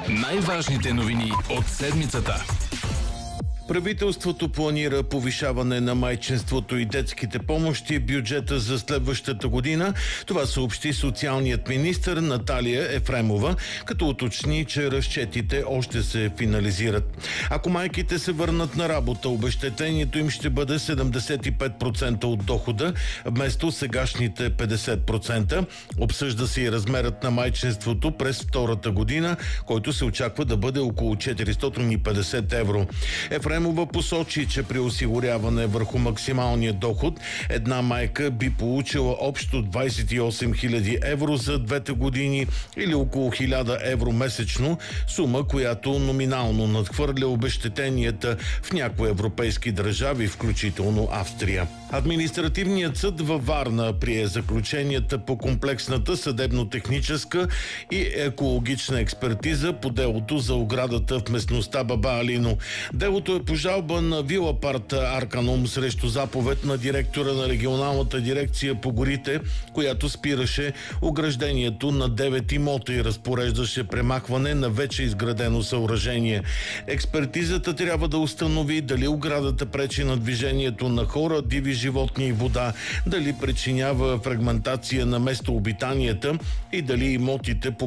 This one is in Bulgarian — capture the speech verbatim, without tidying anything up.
Най-важните новини от седмицата. Правителството планира повишаване на майчинството и детските помощи в бюджета за следващата година. Това съобщи социалният министър Наталия Ефремова, като уточни, че разчетите още се финализират. Ако майките се върнат на работа, обезщетението им ще бъде седемдесет и пет процента от дохода, вместо сегашните петдесет процента. Обсъжда се и размерът на майчинството през втората година, който се очаква да бъде около четиристотин и петдесет евро. Ефремова посочи, че при осигуряване върху максималния доход една майка би получила общо двадесет и осем хиляди евро за двете години или около хиляда евро месечно, сума, която номинално надхвърля обезщетенията в някои европейски държави, включително Австрия. Административният съд във Варна прие заключенията по комплексната съдебно-техническа и екологична експертиза по делото за оградата в местността Баба Алино. Делото е по жалба на Вила Парт Арканум срещу заповед на директора на регионалната дирекция по горите, която спираше ограждението на девет имота и разпореждаше премахване на вече изградено съоръжение. Експертизата трябва да установи дали оградата пречи на движението на хора, диви животни и вода, дали причинява фрагментация на местообитанията и дали имотите по